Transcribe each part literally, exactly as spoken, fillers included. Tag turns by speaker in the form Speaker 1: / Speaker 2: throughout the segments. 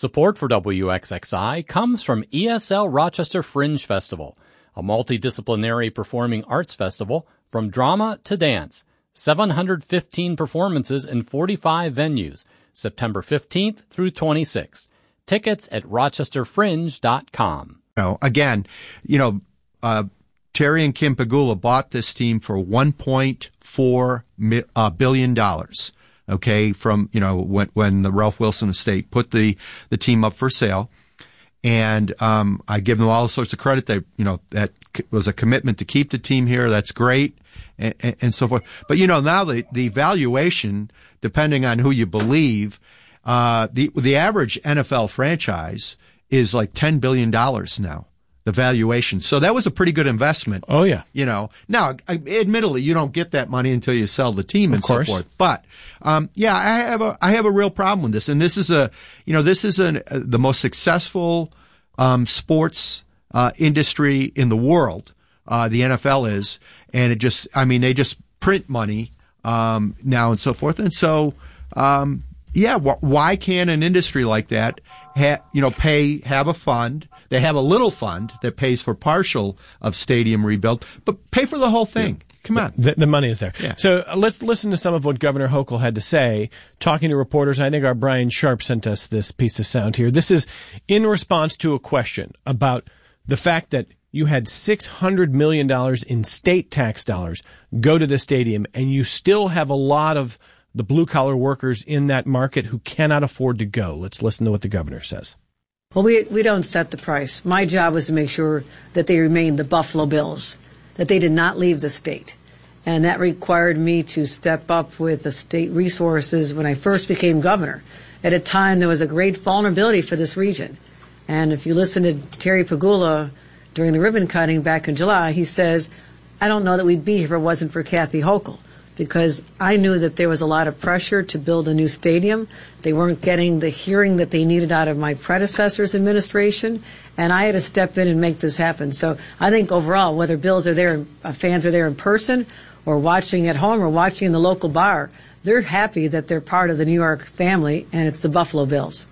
Speaker 1: Support for W X X I comes from E S L Rochester Fringe Festival, a multidisciplinary performing arts festival from drama to dance. seven hundred fifteen performances in forty-five venues, September fifteenth through twenty-sixth. Tickets at rochester fringe dot com.
Speaker 2: You know, again, you know, uh, Terry and Kim Pegula bought this team for one point four uh, billion dollars. Okay, from, you know, when, when the Ralph Wilson estate put the, the team up for sale. And, um, I give them all sorts of credit. They, you know, that was a commitment to keep the team here. That's great. And, and, and so forth. But, you know, now the, the valuation, depending on who you believe, uh, the, the average N F L franchise is like ten billion dollars now. The valuation. So that was a pretty good investment.
Speaker 3: Oh, yeah.
Speaker 2: You know, now, admittedly, you don't get that money until you sell the team and so forth. But, um, yeah, I have a, I have a real problem with this. And this is a, you know, this is an, uh, the most successful, um, sports, uh, industry in the world. Uh, the N F L is. And it just, I mean, they just print money, um, now and so forth. And so, um, yeah, wh- why can't an industry like that, ha- you know, pay, have a fund? They have a little fund that pays for partial of stadium rebuild, but pay for the whole thing. Yeah. Come on.
Speaker 3: The, the money is there.
Speaker 2: Yeah.
Speaker 3: So uh, let's listen to some of what Governor Hochul had to say, talking to reporters. I think our Brian Sharp sent us this piece of sound here. This is in response to a question about the fact that you had six hundred million dollars in state tax dollars go to the stadium, and you still have a lot of the blue-collar workers in that market who cannot afford to go. Let's listen to what the governor says.
Speaker 4: Well, we we don't set the price. My job was to make sure that they remained the Buffalo Bills, that they did not leave the state. And that required me to step up with the state resources when I first became governor. At a time, there was a great vulnerability for this region. And if you listen to Terry Pegula during the ribbon cutting back in July, he says, I don't know that we'd be here if it wasn't for Kathy Hochul. Because I knew that there was a lot of pressure to build a new stadium. They weren't getting the hearing that they needed out of my predecessor's administration, and I had to step in and make this happen. So I think overall, whether Bills are there, uh, fans are there in person, or watching at home, or watching in the local bar, they're happy that they're part of the New York family, and it's the Buffalo Bills.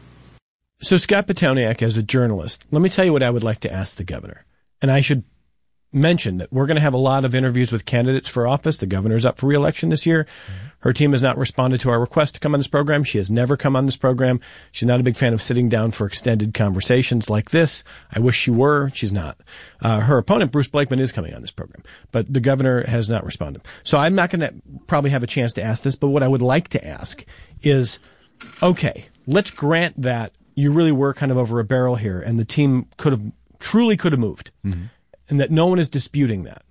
Speaker 3: So Scott Petoniak, as a journalist, let me tell you what I would like to ask the governor. And I should mention that we're going to have a lot of interviews with candidates for office. The governor's up for re-election this year. Mm-hmm. Her team has not responded to our request to come on this program. She has never come on this program. She's not a big fan of sitting down for extended conversations like this. I wish she were. She's not. Uh, her opponent, Bruce Blakeman, is coming on this program, but the governor has not responded. So I'm not going to probably have a chance to ask this, but what I would like to ask is, okay, let's grant that you really were kind of over a barrel here and the team could have, truly could have moved. Mm-hmm. And that no one is disputing that.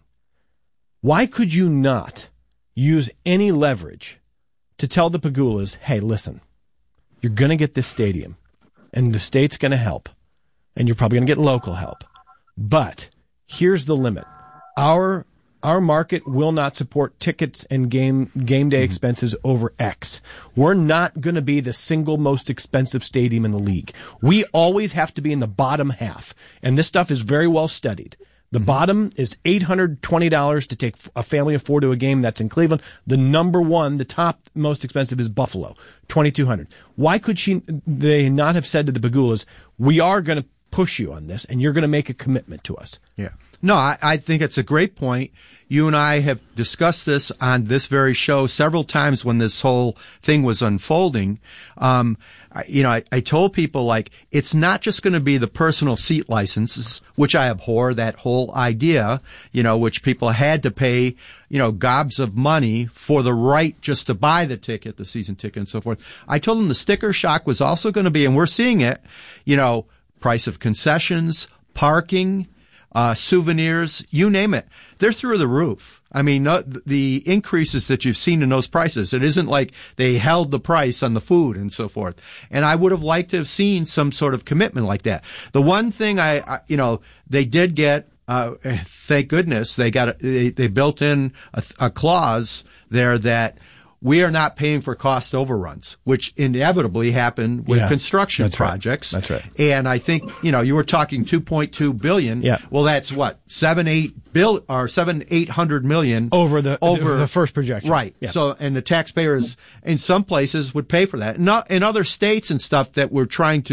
Speaker 3: Why could you not use any leverage to tell the Pegulas, hey, listen, you're going to get this stadium, and the state's going to help, and you're probably going to get local help. But here's the limit. Our our market will not support tickets and game game day mm-hmm. expenses over X. We're not going to be the single most expensive stadium in the league. We always have to be in the bottom half, and this stuff is very well studied. The mm-hmm. bottom is eight hundred twenty dollars to take a family of four to a game. That's in Cleveland. The number one, the top most expensive is Buffalo, twenty-two hundred dollars. Why could she, they not have said to the Pegulas, we are going to push you on this and you're going to make a commitment to us?
Speaker 2: Yeah. No, I, I think it's a great point. You and I have discussed this on this very show several times when this whole thing was unfolding. Um, I, you know, I, I told people, like, it's not just going to be the personal seat licenses, which I abhor, that whole idea, you know, which people had to pay, you know, gobs of money for the right just to buy the ticket, the season ticket and so forth. I told them the sticker shock was also going to be, and we're seeing it, you know, price of concessions, parking, uh, souvenirs, you name it. They're through the roof. I mean, no, the increases that you've seen in those prices, it isn't like they held the price on the food and so forth. And I would have liked to have seen some sort of commitment like that. The one thing I, I you know, they did get, uh, thank goodness, they got, they, they built in a, a clause there that we are not paying for cost overruns, which inevitably happen with
Speaker 3: yeah,
Speaker 2: construction
Speaker 3: that's
Speaker 2: projects.
Speaker 3: Right. That's right.
Speaker 2: And I think, you know, you were talking two point two billion.
Speaker 3: Yeah.
Speaker 2: Well, that's what? Seven, eight bill, or seven, eight hundred million.
Speaker 3: Over the,
Speaker 2: over
Speaker 3: the first projection.
Speaker 2: Right.
Speaker 3: Yeah.
Speaker 2: So, and the taxpayers in some places would pay for that. Not in other states and stuff that we're trying to